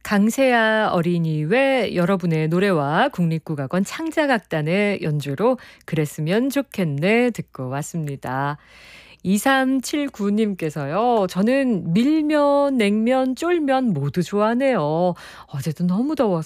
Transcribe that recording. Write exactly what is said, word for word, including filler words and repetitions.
강세아 어린이 외 여러분의 노래와 국립국악원 창작악단의 연주로 그랬으면 좋겠네 듣고 왔습니다. 이삼칠구 님께서요. 저는 밀면, 냉면, 쫄면 모두 좋아하네요. 어제도 너무 더워서